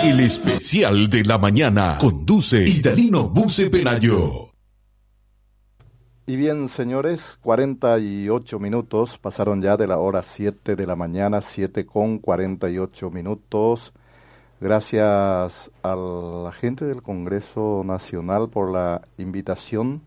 El especial de la mañana conduce Idalino Buce Pelayo. Y bien, señores, 48 minutos pasaron ya de la hora 7 de la mañana, 7:48. Gracias a la gente del Congreso Nacional por la invitación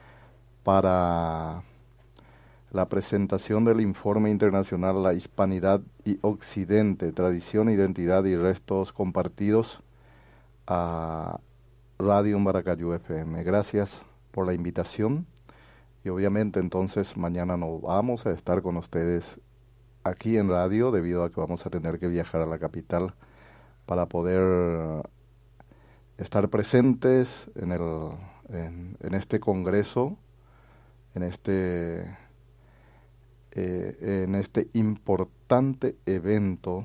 para la presentación del informe internacional La Hispanidad y Occidente, Tradición, Identidad y Restos Compartidos a Radio Maracayú FM. Gracias por la invitación y obviamente entonces mañana no vamos a estar con ustedes aquí en radio debido a que vamos a tener que viajar a la capital para poder estar presentes en este congreso, en este importante evento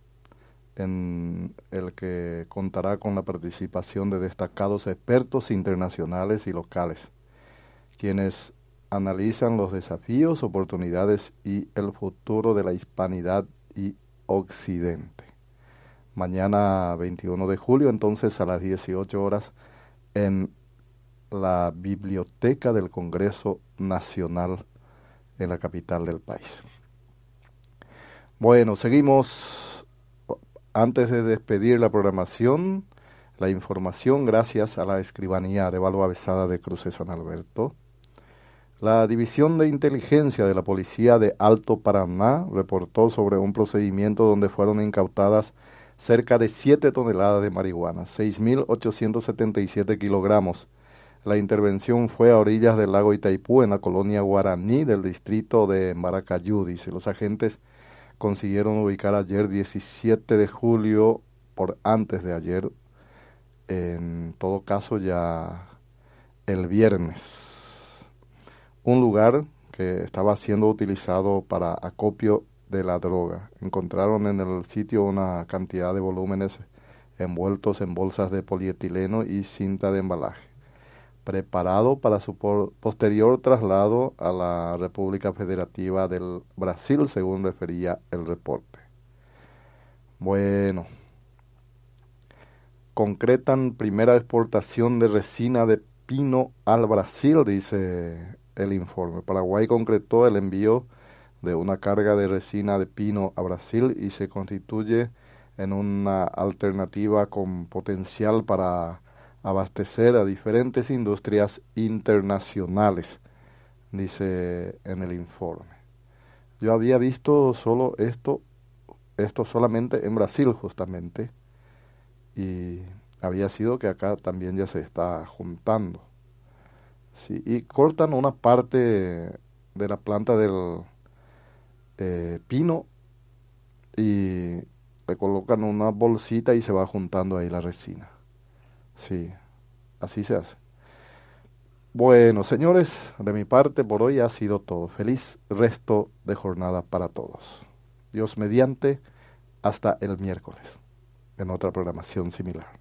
en el que contará con la participación de destacados expertos internacionales y locales, quienes analizan los desafíos, oportunidades y el futuro de la hispanidad y occidente. Mañana 21 de julio, entonces a las 18 horas, en la Biblioteca del Congreso Nacional en la capital del país. Bueno, seguimos. Antes de despedir la programación, la información gracias a la Escribanía de Balbo Avesada de Cruces San Alberto. La División de Inteligencia de la Policía de Alto Paraná reportó sobre un procedimiento donde fueron incautadas cerca de 7 toneladas de marihuana, 6.877 kilogramos. La intervención fue a orillas del lago Itaipú, en la colonia Guaraní del distrito de Maracayú. Dice, los agentes consiguieron ubicar ayer 17 de julio, por antes de ayer, en todo caso ya el viernes, un lugar que estaba siendo utilizado para acopio de la droga. Encontraron en el sitio una cantidad de volúmenes envueltos en bolsas de polietileno y cinta de embalaje, preparado para su posterior traslado a la República Federativa del Brasil, según refería el reporte. Bueno, concretan primera exportación de resina de pino al Brasil, dice el informe. Paraguay concretó el envío de una carga de resina de pino a Brasil y se constituye en una alternativa con potencial para abastecer a diferentes industrias internacionales, dice en el informe. Yo había visto solo esto solamente en Brasil justamente, y había sido que acá también ya se está juntando. Sí, y cortan una parte de la planta del pino y le colocan una bolsita y se va juntando ahí la resina. Sí, así se hace. Bueno, señores, de mi parte por hoy ha sido todo. Feliz resto de jornada para todos. Dios mediante, hasta el miércoles, en otra programación similar.